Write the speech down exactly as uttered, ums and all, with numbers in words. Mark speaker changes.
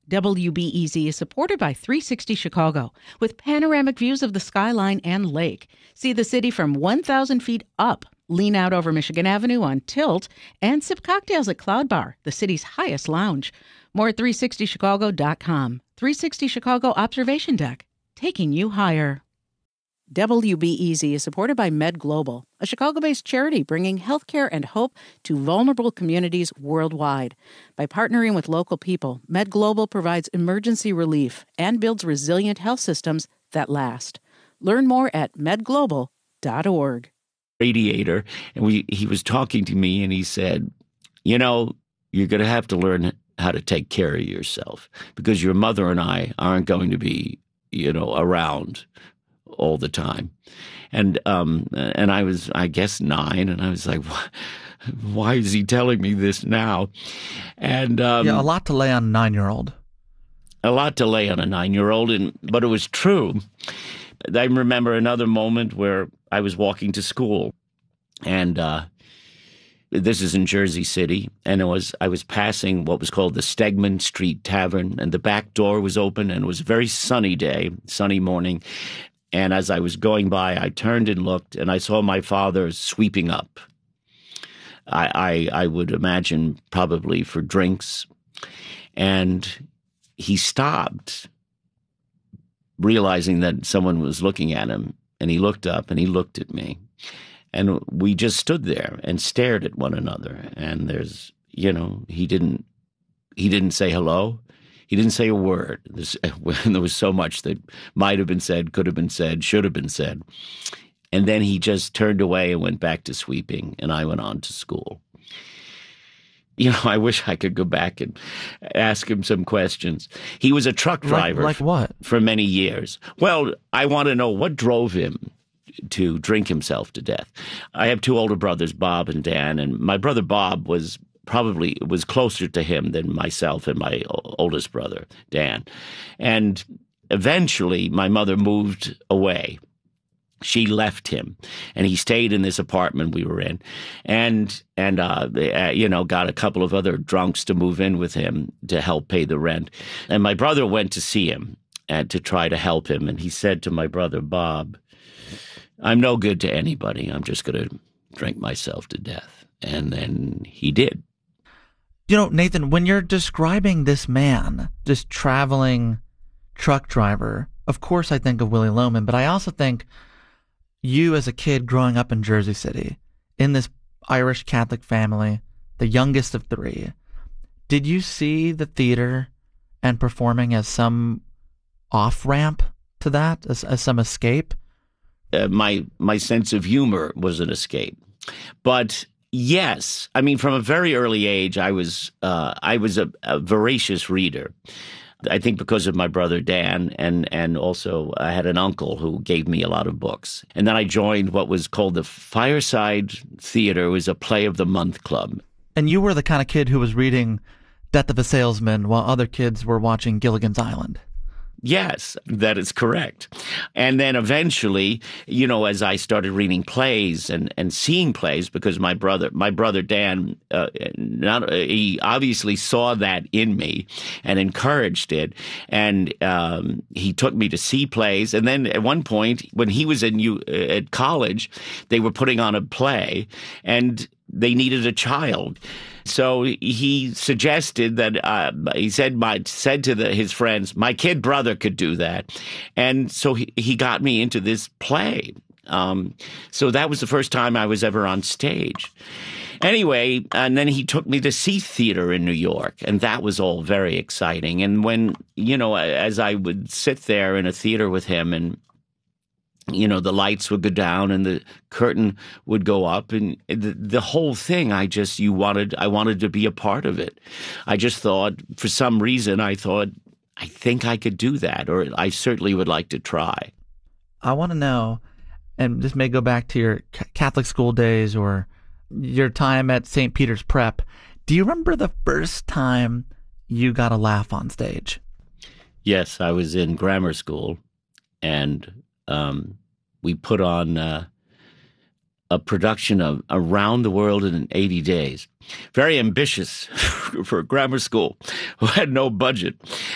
Speaker 1: W B E Z is supported by three sixty Chicago, with panoramic views of the skyline and lake. See the city from one thousand feet up. Lean out over Michigan Avenue on Tilt and sip cocktails at Cloud Bar, the city's highest lounge. More at three sixty chicago dot com. three sixty Chicago Observation Deck, taking you higher. W B E Z is supported by Med Global, a Chicago-based charity bringing healthcare and hope to vulnerable communities worldwide. By partnering with local people, Med Global provides emergency relief and builds resilient health systems that last. Learn more at med global dot org.
Speaker 2: Radiator, and we he was talking to me, and he said, you know, you're going to have to learn how to take care of yourself because your mother and I aren't going to be, you know, around all the time. And um, and I was, I guess, nine, and I was like, why is he telling me this now? And um,
Speaker 3: yeah, a lot to lay on a nine-year-old.
Speaker 2: A lot to lay on a nine-year-old, and but it was true. I remember another moment where I was walking to school, and uh, this is in Jersey City, and it was I was passing what was called the Stegman Street Tavern, and the back door was open, and it was a very sunny day, sunny morning. And as I was going by, I turned and looked, and I saw my father sweeping up. I, I, I would imagine probably for drinks. And he stopped, realizing that someone was looking at him, and he looked up, and he looked at me. And we just stood there and stared at one another. And there's, you know, he didn't, he didn't say hello. He didn't say a word. There's, there was so much that might have been said, could have been said, should have been said. And then he just turned away and went back to sweeping, and I went on to school. You know, I wish I could go back and ask him some questions. He was a truck driver.
Speaker 3: Like, like what?
Speaker 2: For many years. Well, I want to know what drove him to drink himself to death. I have two older brothers, Bob and Dan, and my brother Bob was probably was closer to him than myself and my oldest brother, Dan. And eventually, my mother moved away. She left him, and he stayed in this apartment we were in, and and uh, you know got a couple of other drunks to move in with him to help pay the rent. And my brother went to see him and to try to help him, and he said to my brother Bob, "I'm no good to anybody. I'm just going to drink myself to death." And then he did.
Speaker 3: You know, Nathan, when you're describing this man, this traveling truck driver, of course I think of Willy Loman, but I also think you as a kid growing up in Jersey City, in this Irish Catholic family, the youngest of three, did you see the theater and performing as some off-ramp to that, as, as some escape?
Speaker 2: Uh, my my sense of humor was an escape. But yes, I mean, from a very early age, I was uh, I was a, a voracious reader. I think because of my brother Dan, and and also I had an uncle who gave me a lot of books. And then I joined what was called the Fireside Theater. It was a play of the month club.
Speaker 3: And you were the kind of kid who was reading Death of a Salesman while other kids were watching Gilligan's Island.
Speaker 2: Yes, that is correct. And then eventually, you know, as I started reading plays and, and seeing plays, because my brother, my brother Dan, uh, not, uh, he obviously saw that in me and encouraged it. And um, he took me to see plays. And then at one point, when he was in uh, at college, they were putting on a play, and they needed a child. So he suggested that uh, he said my said to the, his friends, my kid brother could do that, and so he, he got me into this play. Um, so that was the first time I was ever on stage. Anyway, and then he took me to see theater in New York, and that was all very exciting. And when you know, as I would sit there in a theater with him, and you know, the lights would go down and the curtain would go up, and the, the whole thing, I just, you wanted, I wanted to be a part of it. I just thought, for some reason, I thought, I think I could do that, or I certainly would like to try.
Speaker 3: I want to know, and this may go back to your Catholic school days or your time at Saint Peter's Prep. Do you remember the first time you got a laugh on stage?
Speaker 2: Yes, I was in grammar school, and Um, we put on uh, a production of Around the World in eighty days. Very ambitious for a grammar school who had no budget.